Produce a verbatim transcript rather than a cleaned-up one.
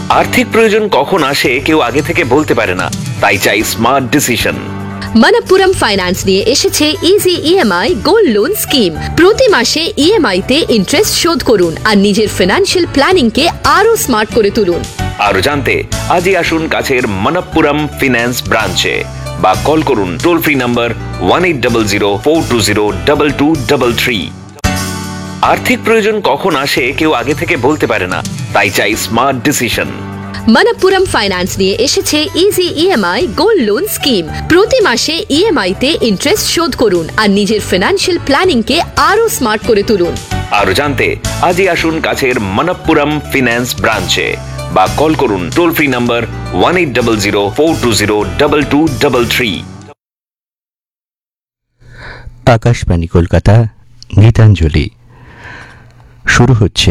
আর্থিক প্রয়োজন কখন আসে কেউ আগে থেকে বলতে পারে না, তাই চাই স্মার্ট ডিসিশন। মনপ্পুরম ফাইন্যান্স নিয়ে এসেছে easy EMI gold loan scheme. প্রতি মাসে ইএমআই তে ইন্টারেস্ট শোধ করুন আর নিজের ফিনান্সিয়াল প্ল্যানিং কে আরো স্মার্ট করে তুলুন। আরো জানতে আজই আসুন কাছের মনপ্পুরম ফিন্যান্স ব্রাঞ্চে বা কল করুন toll free number one eight double zero four two zero double two double three. আর্থিক প্রয়োজন কখন আসে কেউ আগে থেকে বলতে পারে না, তাই চাই স্মার্ট ডিসিশন। মনপ্পুরম ফাইন্যান্স নিয়ে এসেছে easy EMI gold loan scheme. প্রতি মাসে ইএমআই তে ইন্টারেস্ট শোধ করুন আর নিজের ফিনান্সিয়াল প্ল্যানিং কে আরো স্মার্ট করে তুলুন। আরো জানতে আজই আসুন কাছের মনপ্পুরম ফিন্যান্স ব্রাঞ্চে বা কল করুন toll free number one eight double zero four two zero double two double three. Akashvani Kolkata, Gitanjali শুরু হচ্ছে।